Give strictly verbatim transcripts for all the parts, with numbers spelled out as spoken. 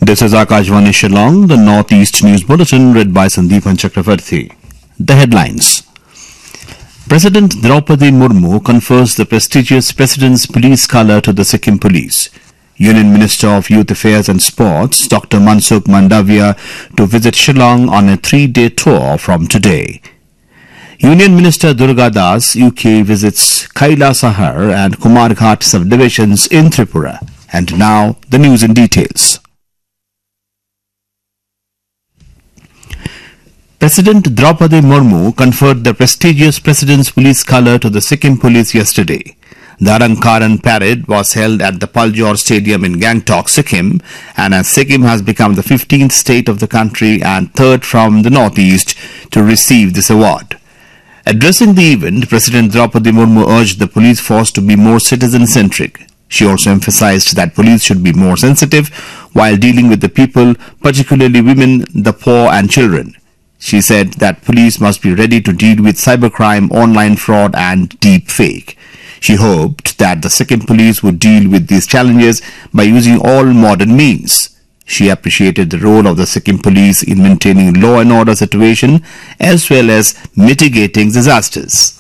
This is Akashvani Shillong, the Northeast News Bulletin read by Sandeepan Chakravarti. The headlines. President Draupadi Murmu confers the prestigious President's Police Colour to the Sikkim Police. Union Minister of Youth Affairs and Sports, Doctor Mansukh Mandavia, to visit Shillong on a three-day tour from today. Union Minister Durga Das, U K, visits Kailasahar and Kumarghat subdivisions in Tripura. And now, the news in details. President Draupadi Murmu conferred the prestigious President's Police Colour to the Sikkim Police yesterday. The Arankaran parade was held at the Paljor Stadium in Gangtok, Sikkim, and as Sikkim has become the fifteenth state of the country and third from the northeast to receive this award. Addressing the event, President Draupadi Murmu urged the police force to be more citizen-centric. She also emphasized that police should be more sensitive while dealing with the people, particularly women, the poor and children. She said that police must be ready to deal with cybercrime, online fraud and deep fake. She hoped that the Sikkim police would deal with these challenges by using all modern means. She appreciated the role of the Sikkim police in maintaining law and order situation as well as mitigating disasters.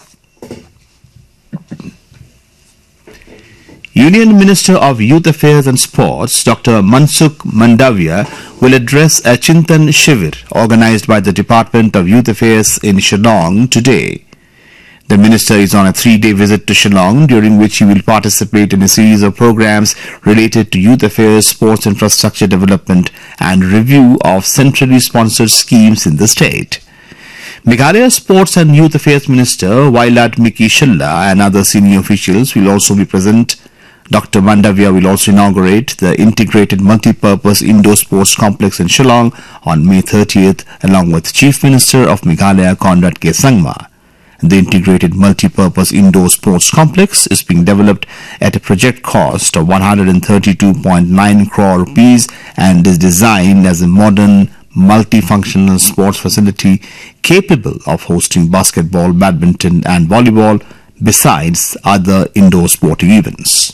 Union Minister of Youth Affairs and Sports, Doctor Mansukh Mandavia, will address a Chintan Shivir organized by the Department of Youth Affairs in Shillong today. The minister is on a three-day visit to Shillong, during which he will participate in a series of programs related to youth affairs, sports infrastructure development and review of centrally sponsored schemes in the state. Meghalaya Sports and Youth Affairs Minister Wailat Miki Shilla and other senior officials will also be present. Doctor Mandavia will also inaugurate the integrated multi-purpose indoor sports complex in Shillong on May thirtieth along with Chief Minister of Meghalaya Conrad K. Sangma. The integrated multi-purpose indoor sports complex is being developed at a project cost of one hundred thirty-two point nine crore rupees and is designed as a modern multifunctional sports facility capable of hosting basketball, badminton and volleyball besides other indoor sporting events.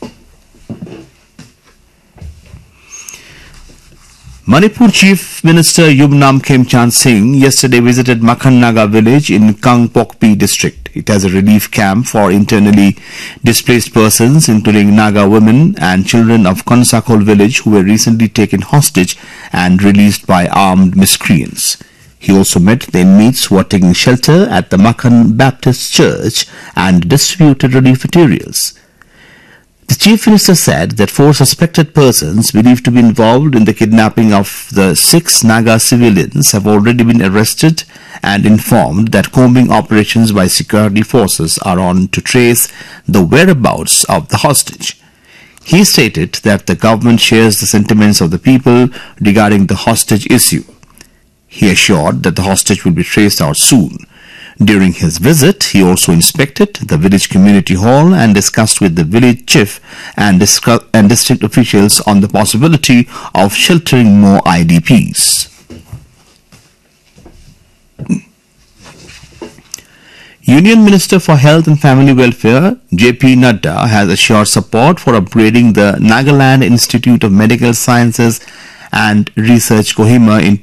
Manipur Chief Minister Yumnam Khemchand Singh yesterday visited Makhan Naga village in Kangpokpi district. It has a relief camp for internally displaced persons, including Naga women and children of Konsakol village who were recently taken hostage and released by armed miscreants. He also met the inmates who are taking shelter at the Makhan Baptist Church and distributed relief materials. The Chief Minister said that four suspected persons believed to be involved in the kidnapping of the six Naga civilians have already been arrested and informed that combing operations by security forces are on to trace the whereabouts of the hostage. He stated that the government shares the sentiments of the people regarding the hostage issue. He assured that the hostage will be traced out soon. During his visit, he also inspected the village community hall and discussed with the village chief and, and district officials on the possibility of sheltering more I D Ps. Union Minister for Health and Family Welfare, J P Nadda, has assured support for upgrading the Nagaland Institute of Medical Sciences and Research Kohima into